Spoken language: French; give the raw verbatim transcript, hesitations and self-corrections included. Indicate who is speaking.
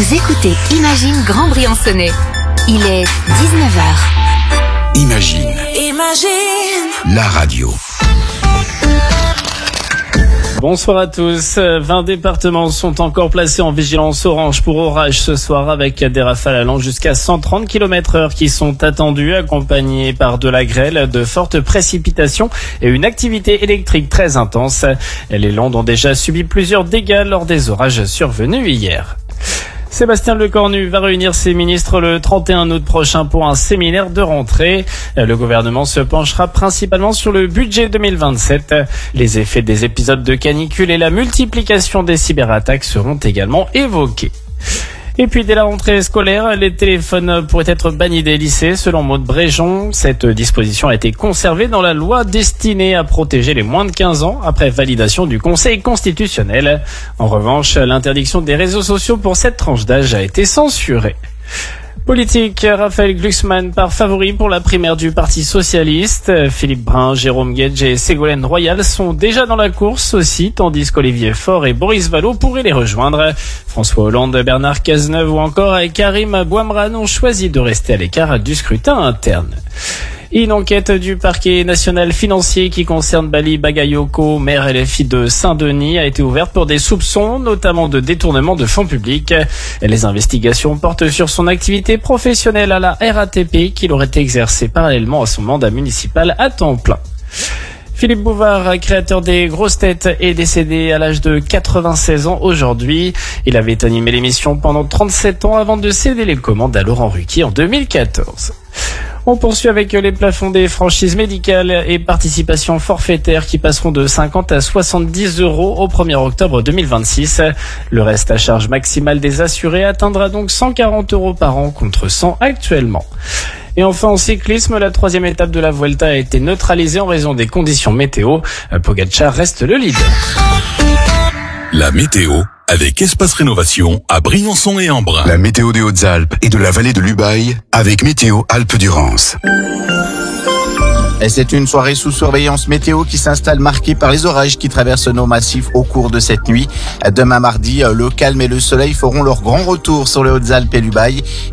Speaker 1: Vous écoutez Imagine Grand Briançonnais. Il est dix-neuf heures.
Speaker 2: Imagine.
Speaker 3: Imagine.
Speaker 2: La radio.
Speaker 4: Bonsoir à tous. vingt départements sont encore placés en vigilance orange pour orage ce soir avec des rafales allant jusqu'à cent trente kilomètres heure qui sont attendues, accompagnées par de la grêle, de fortes précipitations et une activité électrique très intense. Les Landes ont déjà subi plusieurs dégâts lors des orages survenus hier. Sébastien Lecornu va réunir ses ministres le trente et un août prochain pour un séminaire de rentrée. Le gouvernement se penchera principalement sur le budget deux mille vingt-sept. Les effets des épisodes de canicule et la multiplication des cyberattaques seront également évoqués. Et puis dès la rentrée scolaire, les téléphones pourraient être bannis des lycées selon Maude Bréjon. Cette disposition a été conservée dans la loi destinée à protéger les moins de quinze ans après validation du Conseil constitutionnel. En revanche, l'interdiction des réseaux sociaux pour cette tranche d'âge a été censurée. Politique, Raphaël Glucksmann part favori pour la primaire du Parti Socialiste. Philippe Brun, Jérôme Guedj et Ségolène Royal sont déjà dans la course aussi, tandis qu'Olivier Faure et Boris Vallaud pourraient les rejoindre. François Hollande, Bernard Cazeneuve ou encore Karim Bouamrane ont choisi de rester à l'écart du scrutin interne. Une enquête du parquet national financier qui concerne Bali Bagayoko, maire L F I de Saint-Denis, a été ouverte pour des soupçons, notamment de détournement de fonds publics. Les investigations portent sur son activité professionnelle à la R A T P qu'il aurait exercée parallèlement à son mandat municipal à temps plein. Philippe Bouvard, créateur des Grosses Têtes, est décédé à l'âge de quatre-vingt-seize ans aujourd'hui. Il avait animé l'émission pendant trente-sept ans avant de céder les commandes à Laurent Ruquier en deux mille quatorze. On poursuit avec les plafonds des franchises médicales et participations forfaitaires qui passeront de cinquante à soixante-dix euros au premier octobre deux mille vingt-six. Le reste à charge maximale des assurés atteindra donc cent quarante euros par an contre cent actuellement. Et enfin en cyclisme, la troisième étape de la Vuelta a été neutralisée en raison des conditions météo. Pogacar reste le leader.
Speaker 2: La météo avec Espace Rénovation à Briançon et Embrun.
Speaker 5: La météo des Hautes-Alpes et de la vallée de l'Ubaye avec Météo Alpes-Durance.
Speaker 6: Et c'est une soirée sous surveillance météo qui s'installe marquée par les orages qui traversent nos massifs au cours de cette nuit. Demain mardi, le calme et le soleil feront leur grand retour sur les Hautes-Alpes et l'Ubaye.